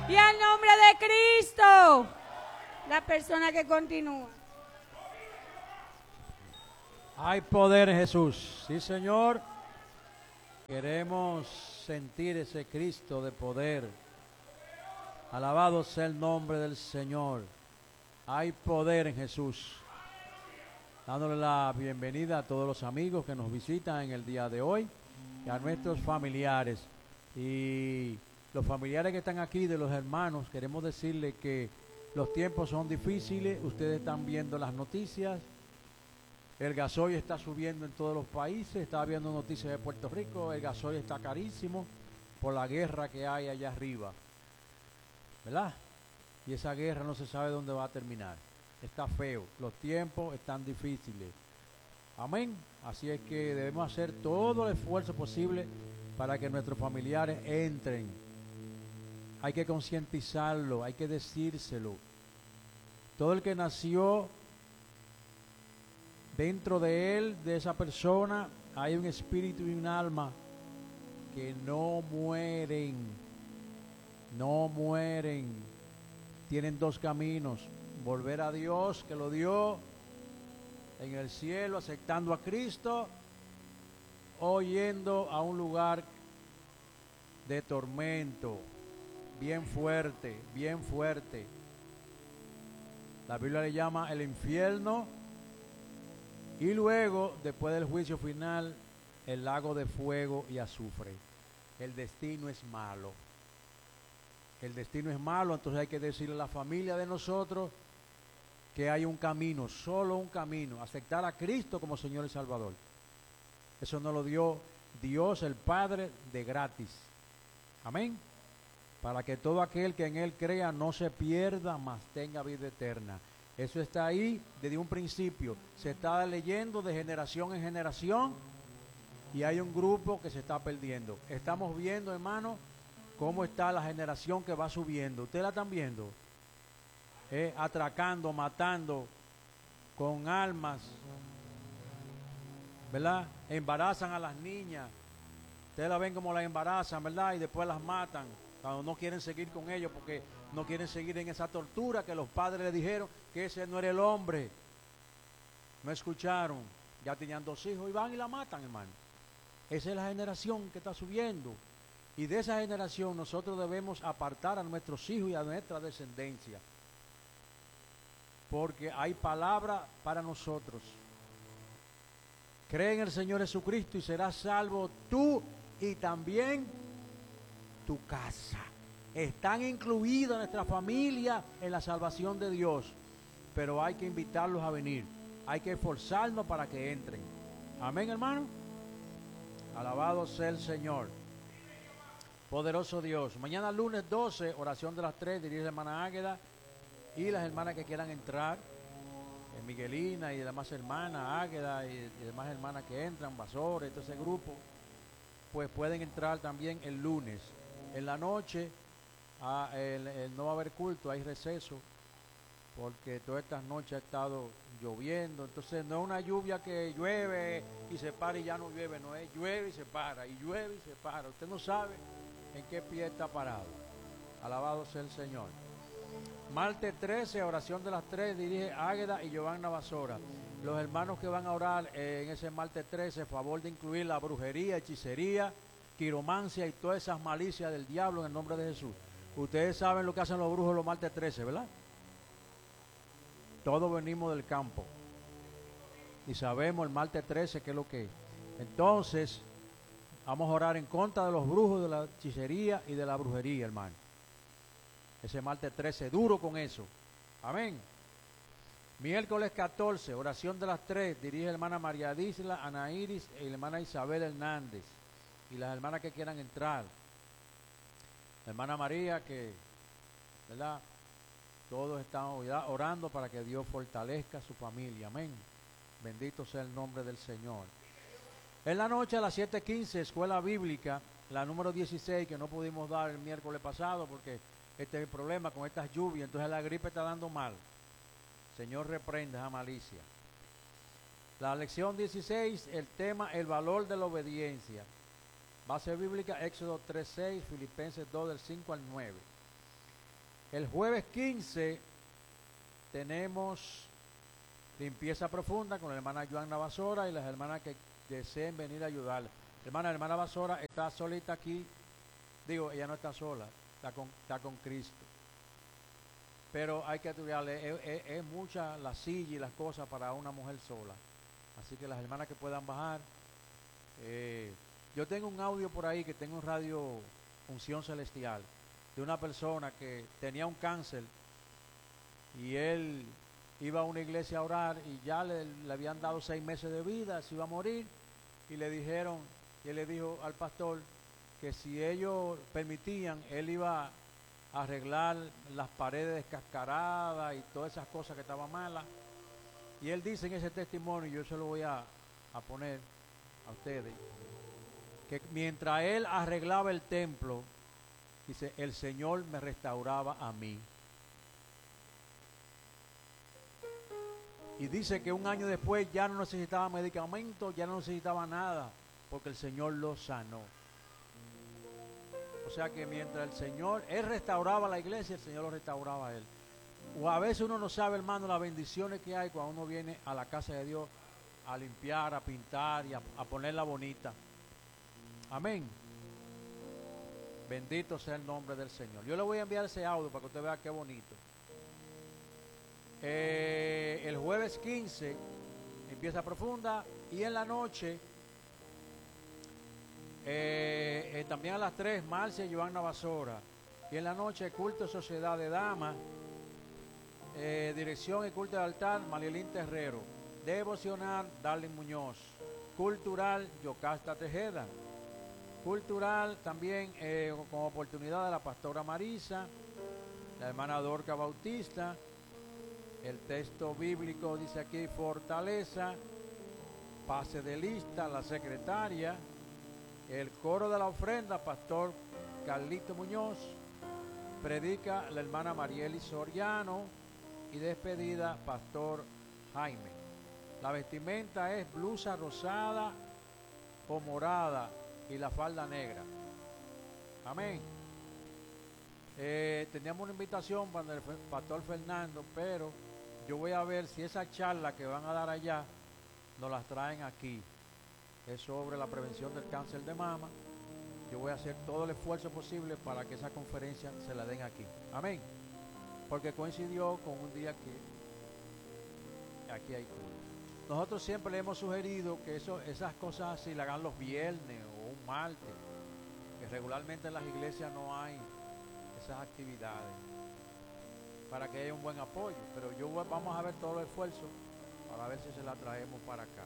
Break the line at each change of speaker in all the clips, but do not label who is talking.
Y al nombre de Cristo. La persona que continúa.
Hay poder en Jesús. Sí, Señor. Queremos sentir ese Cristo de poder. Alabado sea el nombre del Señor. Hay poder en Jesús. Dándole la bienvenida a todos los amigos que nos visitan en el día de hoy y a nuestros familiares. Y los familiares que están aquí, de los hermanos, queremos decirles que los tiempos son difíciles. Ustedes están viendo las noticias. El gasoil está subiendo en todos los países. Estaba viendo noticias de Puerto Rico. El gasoil está carísimo por la guerra que hay allá arriba, ¿verdad? Y esa guerra no se sabe dónde va a terminar. Está feo. Los tiempos están difíciles. Amén. Así es que debemos hacer todo el esfuerzo posible para que nuestros familiares entren. Hay que concientizarlo, hay que decírselo. Todo el que nació dentro de él, de esa persona, hay un espíritu y un alma que no mueren. No mueren. Tienen dos caminos: volver a Dios que lo dio en el cielo, aceptando a Cristo, o yendo a un lugar de tormento, bien fuerte, bien fuerte. La Biblia le llama el infierno, y luego, después del juicio final, el lago de fuego y azufre. El destino es malo. El destino es malo, entonces hay que decirle a la familia de nosotros que hay un camino, solo un camino: aceptar a Cristo como Señor y Salvador. Eso nos lo dio Dios el Padre de gratis. Amén. Para que todo aquel que en Él crea no se pierda, mas tenga vida eterna. Eso está ahí desde un principio. Se está leyendo de generación en generación y hay un grupo que se está perdiendo. Estamos viendo, hermano, cómo está la generación que va subiendo. ¿Ustedes la están viendo? Atracando, matando, con armas, ¿verdad? Embarazan a las niñas. Ustedes la ven como las embarazan, ¿verdad? Y después las matan cuando no quieren seguir con ellos, porque no quieren seguir en esa tortura que los padres le dijeron que ese no era el hombre. No escucharon. Ya tenían 2 hijos y van y la matan, hermano. Esa es la generación que está subiendo. Y de esa generación nosotros debemos apartar a nuestros hijos y a nuestra descendencia. Porque hay palabra para nosotros. Cree en el Señor Jesucristo y serás salvo tú y también tu casa. Están incluidas nuestra familia en la salvación de Dios. Pero hay que invitarlos a venir. Hay que esforzarnos para que entren. Amén, hermano. Alabado sea el Señor. Poderoso Dios. Mañana lunes 12, oración de las 3, dirige la hermana Águeda. Y las hermanas que quieran entrar, Miguelina y demás hermanas, Águeda y demás hermanas que entran, Basores, todo ese grupo, pues pueden entrar también el lunes. En la noche no va a haber culto, hay receso, porque todas estas noches ha estado lloviendo. Entonces no es una lluvia que llueve y se para y ya no llueve, no es llueve y se para, y llueve y se para. Usted no sabe en qué pie está parado. Alabado sea el Señor. Martes 13, oración de las 3, dirige Águeda y Giovanna Basora. Los hermanos que van a orar en ese martes 13, favor de incluir la brujería, hechicería, quiromancia y todas esas malicias del diablo en el nombre de Jesús. Ustedes saben lo que hacen los brujos los martes 13, ¿verdad? Todos venimos del campo y sabemos el martes 13 qué es lo que es. Entonces, vamos a orar en contra de los brujos, de la hechicería y de la brujería, hermano. Ese martes 13, duro con eso. Amén. Miércoles 14, oración de las 3, dirige la hermana María Disla, Ana Iris y la hermana Isabel Hernández. Y las hermanas que quieran entrar. La hermana María, que, ¿verdad? Todos están orando para que Dios fortalezca a su familia. Amén. Bendito sea el nombre del Señor. En la noche a las 7:15, escuela bíblica, la número 16, que no pudimos dar el miércoles pasado porque este es el problema con estas lluvias, entonces la gripe está dando mal. Señor, reprenda esa malicia. La lección 16, el tema, el valor de la obediencia. Base bíblica, Éxodo 3:6, Filipenses 2, del 5 al 9. El jueves 15 tenemos limpieza profunda con la hermana Joanna Basora y las hermanas que deseen venir a ayudarla. La hermana Basora está solita aquí. Digo, ella no está sola, está con Cristo. Pero hay que estudiarle, es mucha la silla y las cosas para una mujer sola. Así que las hermanas que puedan bajar. Yo tengo un audio por ahí que tengo en Radio Unción Celestial de una persona que tenía un cáncer y él iba a una iglesia a orar y ya le habían dado 6 meses de vida, se iba a morir, y le dijeron, y él le dijo al pastor que si ellos permitían, él iba a arreglar las paredes descascaradas y todas esas cosas que estaban malas. Y él dice en ese testimonio, yo se lo voy a poner a ustedes, que mientras él arreglaba el templo, dice, el Señor me restauraba a mí. Y dice que un año después ya no necesitaba medicamentos, ya no necesitaba nada, porque el Señor lo sanó. O sea que mientras el Señor, él restauraba la iglesia, el Señor lo restauraba a él. O a veces uno no sabe, hermano, las bendiciones que hay cuando uno viene a la casa de Dios a limpiar, a pintar y a ponerla bonita. Amén. Bendito sea el nombre del Señor. Yo le voy a enviar ese audio para que usted vea qué bonito. El jueves 15 empieza profunda y en la noche también a las 3 Marcia y Joanna Basora, y en la noche culto Sociedad de Damas, dirección y culto de altar Marielín Terrero, devocional Darlene Muñoz, cultural Yocasta Tejeda, cultural también con oportunidad de la pastora Marisa, la hermana Dorca Bautista. El texto bíblico dice aquí, fortaleza, pase de lista, la secretaria, el coro de la ofrenda, pastor Carlito Muñoz, predica la hermana Marieli Soriano y despedida, pastor Jaime. La vestimenta es blusa rosada o morada y la falda negra. Amén. Teníamos una invitación para el pastor Fernando, pero yo voy a ver si esa charla que van a dar allá nos las traen aquí. Es sobre la prevención del cáncer de mama. Yo voy a hacer todo el esfuerzo posible para que esa conferencia se la den aquí. Amén. Porque coincidió con un día que aquí hay culto. Nosotros siempre le hemos sugerido que esas cosas así la hagan los viernes o un martes, que regularmente en las iglesias no hay esas actividades, para que haya un buen apoyo. Pero vamos a ver todo el esfuerzo para ver si se la traemos para acá.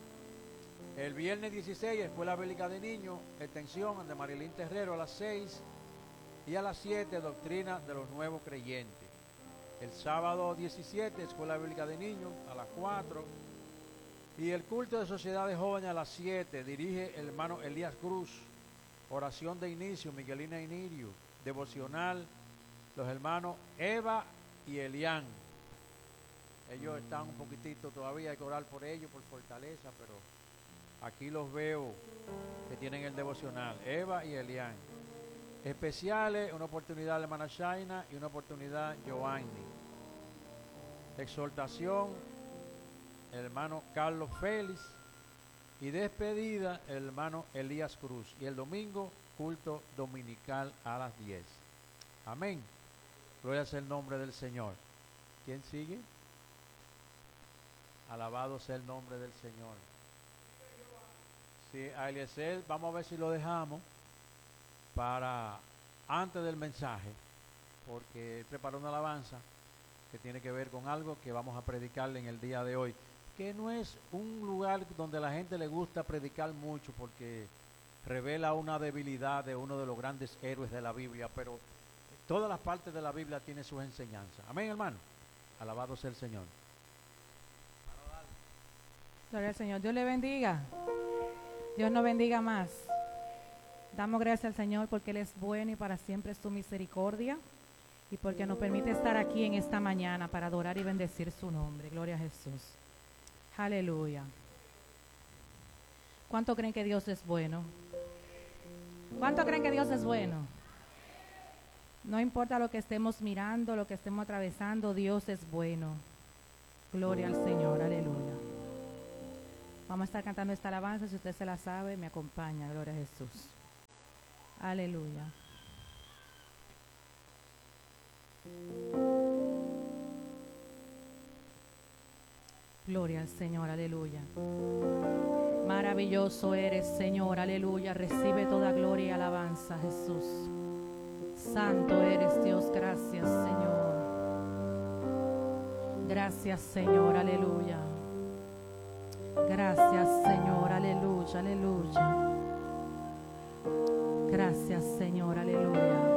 El viernes 16, Escuela Bíblica de Niños, extensión de Marilyn Terrero a las 6, y a las 7, Doctrina de los Nuevos Creyentes. El sábado 17, Escuela Bíblica de Niños a las 4, y el culto de Sociedad de Jóvenes a las 7, dirige el hermano Elías Cruz. Oración de inicio, Miguelina Inirio. Devocional, los hermanos Eva y Elián. Ellos están un poquitito todavía, hay que orar por ellos, por fortaleza, pero aquí los veo que tienen el devocional, Eva y Elián. Especiales, una oportunidad la hermana Shaina y una oportunidad Giovanni. Exhortación, el hermano Carlos Félix. Y despedida, el hermano Elías Cruz. Y el domingo, culto dominical a las 10. Amén. Gloria sea el nombre del Señor. ¿Quién sigue? Alabado sea el nombre del Señor. Sí, a Eliezer, vamos a ver si lo dejamos para antes del mensaje, porque él preparó una alabanza que tiene que ver con algo que vamos a predicarle en el día de hoy, que no es un lugar donde la gente le gusta predicar mucho porque revela una debilidad de uno de los grandes héroes de la Biblia, pero todas las partes de la Biblia tienen sus enseñanzas. Amén, hermano. Alabado sea el Señor.
Gloria al Señor. Dios le bendiga. Dios nos bendiga más. Damos gracias al Señor porque Él es bueno y para siempre es su misericordia, y porque nos permite estar aquí en esta mañana para adorar y bendecir su nombre. Gloria a Jesús. Aleluya. ¿Cuánto creen que Dios es bueno? ¿Cuánto creen que Dios es bueno? No importa lo que estemos mirando, lo que estemos atravesando, Dios es bueno. Gloria al Señor, aleluya. Vamos a estar cantando esta alabanza, si usted se la sabe, me acompaña, gloria a Jesús. Aleluya. Gloria al Señor, aleluya. Maravilloso eres, Señor, aleluya. Recibe toda gloria y alabanza, Jesús. Santo eres, Dios, gracias, Señor. Gracias, Señor, aleluya. Gracias, Señor, aleluya, aleluya. Gracias, Señor, aleluya.